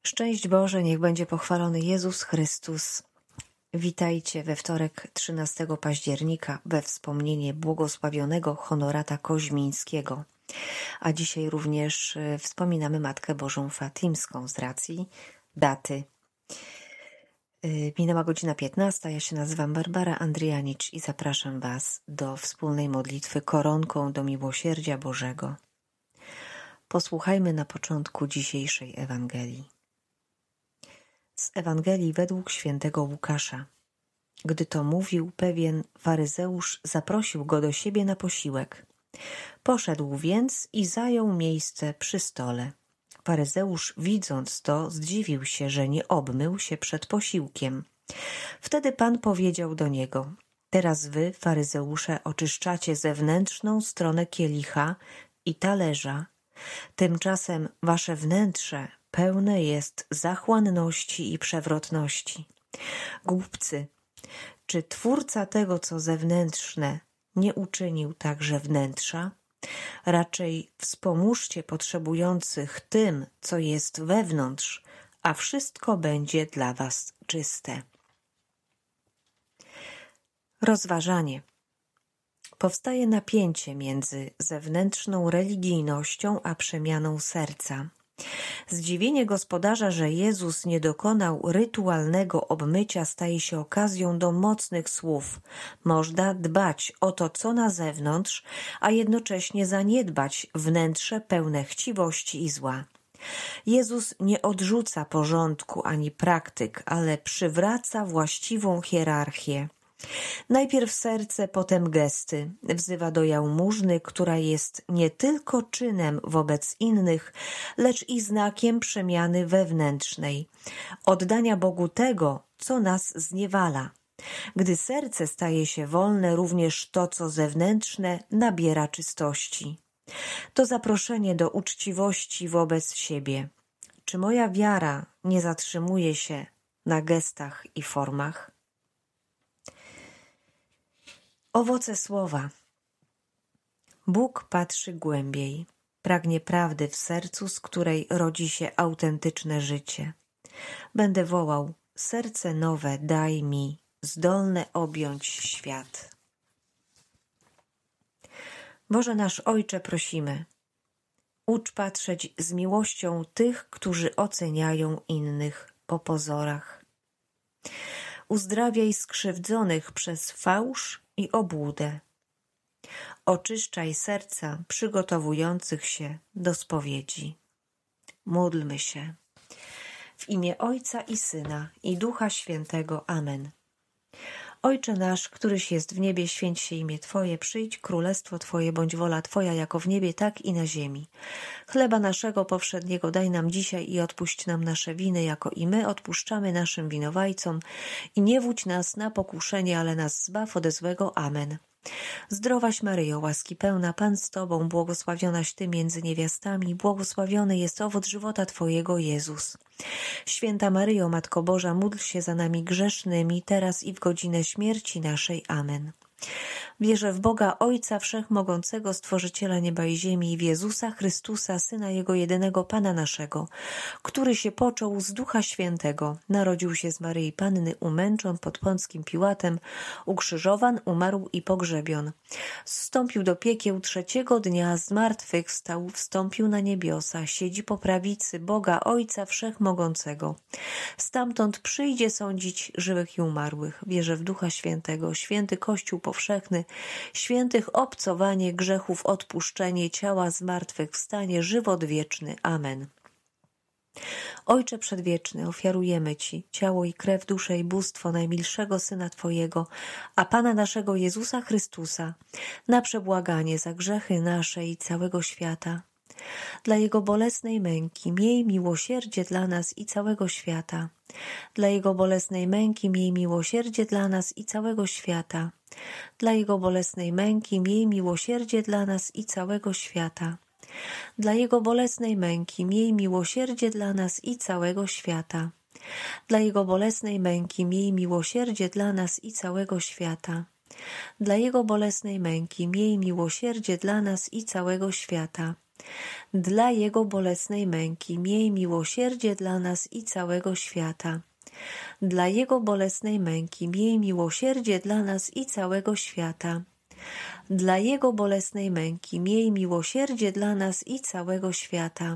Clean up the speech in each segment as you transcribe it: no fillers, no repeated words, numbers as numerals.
Szczęść Boże, niech będzie pochwalony Jezus Chrystus. Witajcie we wtorek 13 października we wspomnienie błogosławionego Honorata Koźmińskiego. A dzisiaj również wspominamy Matkę Bożą Fatimską z racji daty. Minęła godzina 15, ja się nazywam Barbara Andrianicz i zapraszam Was do wspólnej modlitwy koronką do miłosierdzia Bożego. Posłuchajmy na początku dzisiejszej Ewangelii. Z Ewangelii według świętego Łukasza. Gdy to mówił, pewien faryzeusz zaprosił go do siebie na posiłek. Poszedł więc i zajął miejsce przy stole. Faryzeusz, widząc to, zdziwił się, że nie obmył się przed posiłkiem. Wtedy Pan powiedział do niego: teraz wy, faryzeusze, oczyszczacie zewnętrzną stronę kielicha i talerza. Tymczasem wasze wnętrze pełne jest zachłanności i przewrotności. Głupcy, czy Twórca tego, co zewnętrzne, nie uczynił także wnętrza? Raczej wspomóżcie potrzebujących tym, co jest wewnątrz, a wszystko będzie dla was czyste. Rozważanie. Powstaje napięcie między zewnętrzną religijnością a przemianą serca. Zdziwienie gospodarza, że Jezus nie dokonał rytualnego obmycia, staje się okazją do mocnych słów. Można dbać o to, co na zewnątrz, a jednocześnie zaniedbać wnętrze pełne chciwości i zła. Jezus nie odrzuca porządku ani praktyk, ale przywraca właściwą hierarchię. Najpierw serce, potem gesty. Wzywa do jałmużny, która jest nie tylko czynem wobec innych, lecz i znakiem przemiany wewnętrznej, oddania Bogu tego, co nas zniewala. Gdy serce staje się wolne, również to, co zewnętrzne, nabiera czystości. To zaproszenie do uczciwości wobec siebie. Czy moja wiara nie zatrzymuje się na gestach i formach? Owoce słowa. Bóg patrzy głębiej, pragnie prawdy w sercu, z której rodzi się autentyczne życie. Będę wołał: serce nowe daj mi, zdolne objąć świat. Boże nasz Ojcze, prosimy, ucz patrzeć z miłością tych, którzy oceniają innych po pozorach. Uzdrawiaj skrzywdzonych przez fałsz i obłudę. Oczyszczaj serca przygotowujących się do spowiedzi. Módlmy się. W imię Ojca i Syna i Ducha Świętego. Amen. Ojcze nasz, któryś jest w niebie, święć się imię Twoje, przyjdź królestwo Twoje, bądź wola Twoja jako w niebie, tak i na ziemi. Chleba naszego powszedniego daj nam dzisiaj i odpuść nam nasze winy, jako i my odpuszczamy naszym winowajcom. I nie wódź nas na pokuszenie, ale nas zbaw ode złego. Amen. Zdrowaś Maryjo, łaski pełna, Pan z Tobą, błogosławionaś Ty między niewiastami, błogosławiony jest owoc żywota Twojego, Jezus. Święta Maryjo, Matko Boża, módl się za nami grzesznymi, teraz i w godzinę śmierci naszej. Amen. Wierzę w Boga Ojca Wszechmogącego, Stworzyciela nieba i ziemi, i w Jezusa Chrystusa, Syna Jego jedynego, Pana naszego, który się począł z Ducha Świętego, narodził się z Maryi Panny, umęczon pod Pąckim Piłatem, ukrzyżowan, umarł i pogrzebion. Zstąpił do piekieł, trzeciego dnia zmartwychwstał, wstąpił na niebiosa, siedzi po prawicy Boga Ojca Wszechmogącego. Stamtąd przyjdzie sądzić żywych i umarłych. Wierzę w Ducha Świętego, święty Kościół powszechny, świętych obcowanie, grzechów odpuszczenie, ciała zmartwychwstanie, żywot wieczny. Amen. Ojcze Przedwieczny, ofiarujemy Ci ciało i krew, duszę i bóstwo najmilszego Syna Twojego, a Pana naszego Jezusa Chrystusa, na przebłaganie za grzechy nasze i całego świata. Dla Jego bolesnej męki miej miłosierdzie dla nas i całego świata. Dla Jego bolesnej męki miej miłosierdzie dla nas i całego świata. Dla Jego bolesnej męki miej miłosierdzie dla nas i całego świata. Dla Jego bolesnej męki miej miłosierdzie dla nas i całego świata. Dla Jego bolesnej męki miej miłosierdzie dla nas i całego świata. Dla Jego bolesnej męki miej miłosierdzie dla nas i całego świata. Dla Jego bolesnej męki miej miłosierdzie dla nas i całego świata. Dla Jego bolesnej męki miej miłosierdzie dla nas i całego świata. Dla Jego bolesnej męki miej miłosierdzie dla nas i całego świata.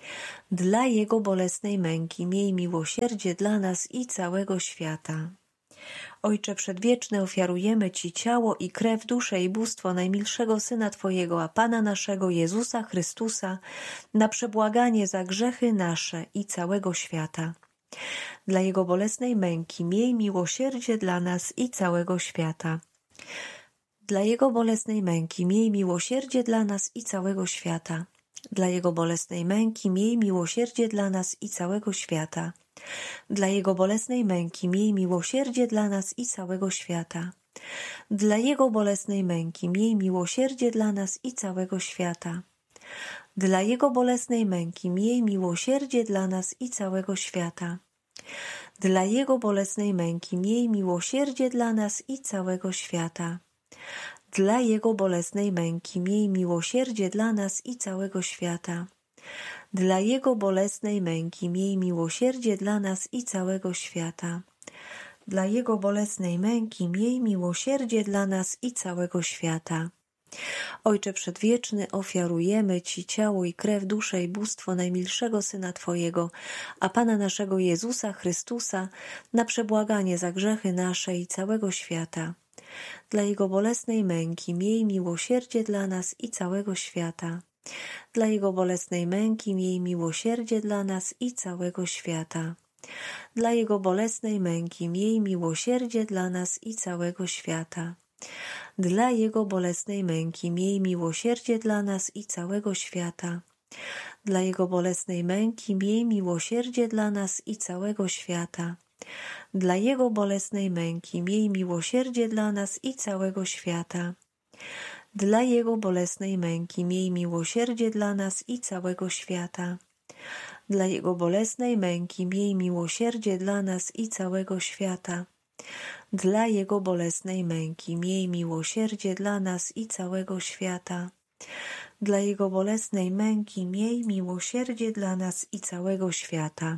Dla Jego bolesnej męki miej miłosierdzie dla nas i całego świata. Ojcze Przedwieczny, ofiarujemy Ci ciało i krew, duszę i bóstwo najmilszego Syna Twojego, a Pana naszego Jezusa Chrystusa, na przebłaganie za grzechy nasze i całego świata. Dla Jego bolesnej męki miej miłosierdzie dla nas i całego świata. Dla Jego bolesnej męki miej miłosierdzie dla nas i całego świata. Dla Jego bolesnej męki miej miłosierdzie dla nas i całego świata. Dla Jego bolesnej męki miej miłosierdzie dla nas i całego świata. Dla Jego bolesnej męki miej miłosierdzie dla nas i całego świata. Dla Jego bolesnej męki miej miłosierdzie dla nas i całego świata. Dla Jego bolesnej męki miej miłosierdzie dla nas i całego świata. Dla Jego bolesnej męki miej miłosierdzie dla nas i całego świata. Dla Jego bolesnej męki miej miłosierdzie dla nas i całego świata. Dla Jego bolesnej męki miej miłosierdzie dla nas i całego świata. Ojcze Przedwieczny, ofiarujemy Ci ciało i krew, duszę i bóstwo najmilszego Syna Twojego, a Pana naszego Jezusa Chrystusa, na przebłaganie za grzechy nasze i całego świata. Dla Jego bolesnej męki miej miłosierdzie dla nas i całego świata. Dla Jego bolesnej męki miej miłosierdzie dla nas i całego świata. Dla Jego bolesnej męki miej miłosierdzie dla nas i całego świata. Dla Jego bolesnej męki miej miłosierdzie dla nas i całego świata. Dla Jego bolesnej męki miej miłosierdzie dla nas i całego świata. Dla Jego bolesnej męki miej miłosierdzie dla nas i całego świata. Dla Jego bolesnej męki miej miłosierdzie dla nas i całego świata. Dla Jego bolesnej męki miej miłosierdzie dla nas i całego świata. Dla Jego bolesnej męki miej miłosierdzie dla nas i całego świata. Dla Jego bolesnej męki miej miłosierdzie dla nas i całego świata.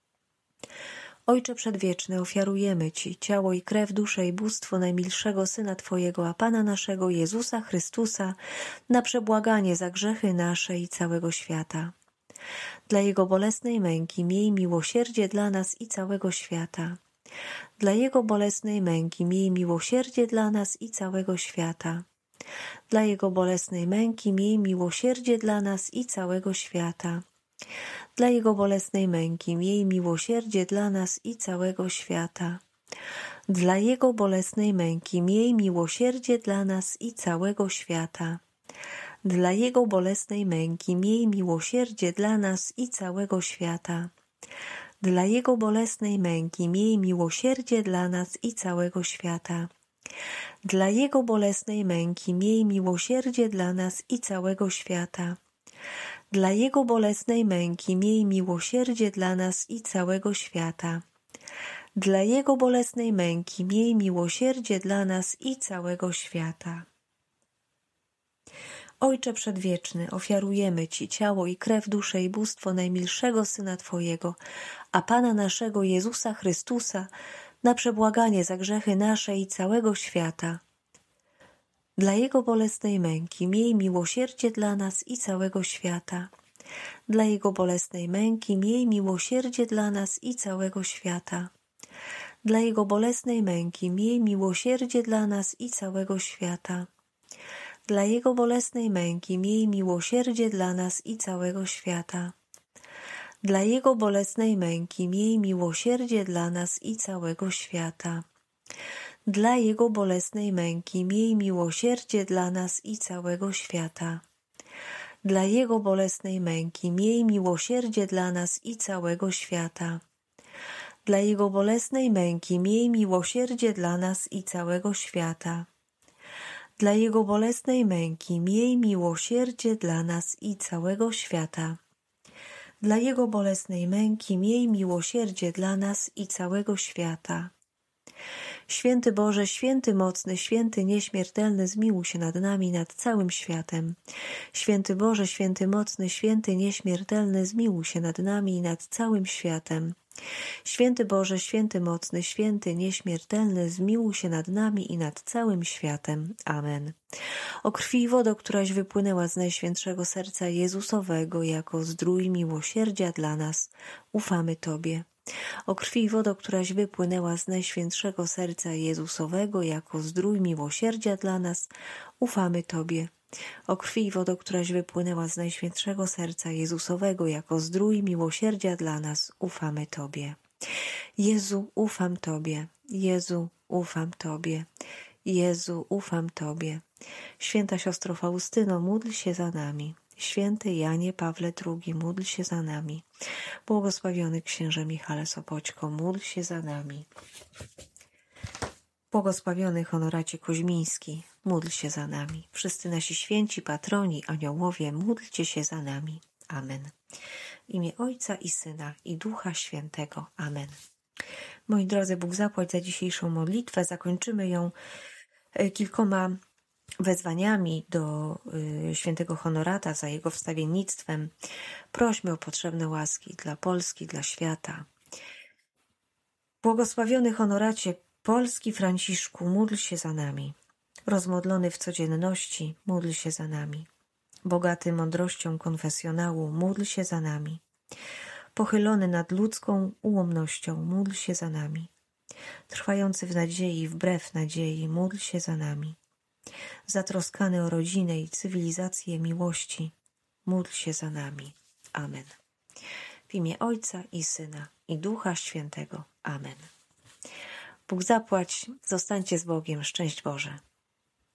Ojcze Przedwieczny, ofiarujemy Ci ciało i krew, duszę i bóstwo najmilszego Syna Twojego, a Pana naszego Jezusa Chrystusa, na przebłaganie za grzechy nasze i całego świata. Dla Jego bolesnej męki miej miłosierdzie dla nas i całego świata. Dla Jego bolesnej męki miej miłosierdzie dla nas i całego świata. Dla Jego bolesnej męki miej miłosierdzie dla nas i całego świata. Dla Jego bolesnej męki miej miłosierdzie dla nas i całego świata. Dla Jego bolesnej męki miej miłosierdzie dla nas i całego świata. Dla Jego bolesnej męki miej miłosierdzie dla nas i całego świata. Dla Jego bolesnej męki miej miłosierdzie dla nas i całego świata. Dla Jego bolesnej męki miej miłosierdzie dla nas i całego świata. Dla Jego bolesnej męki miej miłosierdzie dla nas i całego świata. Dla Jego bolesnej męki miej miłosierdzie dla nas i całego świata. Ojcze Przedwieczny, ofiarujemy Ci ciało i krew, duszę i bóstwo najmilszego Syna Twojego, a Pana naszego Jezusa Chrystusa, na przebłaganie za grzechy nasze i całego świata. Dla Jego bolesnej męki miej miłosierdzie dla nas i całego świata. Dla Jego bolesnej męki miej miłosierdzie dla nas i całego świata. Dla Jego bolesnej męki miej miłosierdzie dla nas i całego świata. Dla Jego bolesnej męki miej miłosierdzie dla nas i całego świata. Dla Jego bolesnej męki miej miłosierdzie dla nas i całego świata. Dla Jego bolesnej męki miej miłosierdzie dla nas i całego świata. Dla Jego bolesnej męki miej miłosierdzie dla nas i całego świata. Dla Jego bolesnej męki miej miłosierdzie dla nas i całego świata. Dla Jego bolesnej męki miej miłosierdzie dla nas i całego świata. Dla Jego bolesnej męki miej miłosierdzie dla nas i całego świata. Święty Boże, święty mocny, święty nieśmiertelny, zmiłuj się nad nami i nad całym światem. Święty Boże, święty mocny, święty nieśmiertelny, zmiłuj się nad nami i nad całym światem. Święty Boże, święty mocny, święty nieśmiertelny, zmiłuj się nad nami i nad całym światem. Amen. O krwi i wodo, któraś wypłynęła z Najświętszego Serca Jezusowego jako zdrój miłosierdzia dla nas, ufamy Tobie. O krwi i wodo, któraś wypłynęła z Najświętszego Serca Jezusowego jako zdrój miłosierdzia dla nas, ufamy Tobie. O krwi i wodo, któraś wypłynęła z Najświętszego Serca Jezusowego jako zdrój miłosierdzia dla nas, ufamy Tobie. Jezu, ufam Tobie. Jezu, ufam Tobie. Jezu, ufam Tobie. Święta siostro Faustyno, módl się za nami. Święty Janie Pawle II, módl się za nami. Błogosławiony księże Michale Sopoćko, módl się za nami. Błogosławiony Honoracie Koźmiński, módl się za nami. Wszyscy nasi święci, patroni, aniołowie, módlcie się za nami. Amen. W imię Ojca i Syna i Ducha Świętego. Amen. Moi drodzy, Bóg zapłać za dzisiejszą modlitwę. Zakończymy ją kilkoma wezwaniami do świętego Honorata za jego wstawiennictwem. Prośmy o potrzebne łaski dla Polski, dla świata. Błogosławiony Honoracie Polski Franciszku, módl się za nami. Rozmodlony w codzienności, módl się za nami. Bogaty mądrością konfesjonału, módl się za nami. Pochylony nad ludzką ułomnością, módl się za nami. Trwający w nadziei, wbrew nadziei, módl się za nami. Zatroskany o rodzinę i cywilizację miłości, módl się za nami. Amen. W imię Ojca i Syna i Ducha Świętego. Amen. Bóg zapłać, zostańcie z Bogiem, szczęść Boże.